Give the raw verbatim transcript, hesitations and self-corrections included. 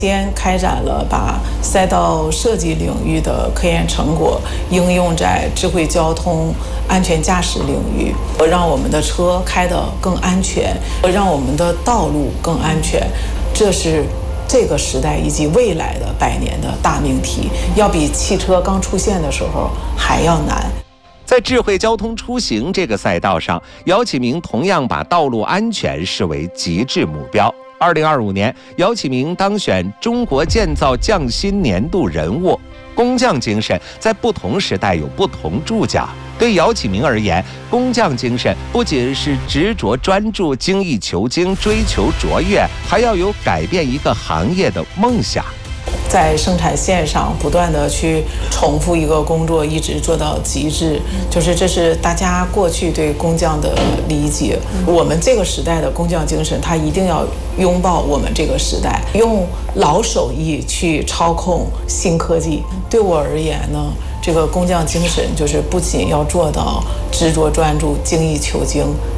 先开展了把赛道设计领域的科研成果应用在智慧交通安全驾驶领域，让我们的车开得更安全，让我们的道路更安全。这是这个时代以及未来的百年的大命题，要比汽车刚出现的时候还要难。 在智慧交通出行这个赛道上，姚启明同样把道路安全视为极致目标。二零二五年，姚启明当选中国建造匠心年度人物。工匠精神在不同时代有不同注脚。对姚启明而言，工匠精神不仅是执着专注、精益求精、追求卓越，还要有改变一个行业的梦想。 在生产线上不断的去重复一个工作，一直做到极致，就是这是大家过去对工匠的理解。我们这个时代的工匠精神，它一定要拥抱我们这个时代，用老手艺去操控新科技。对我而言呢，这个工匠精神就是不仅要做到执着专注、精益求精，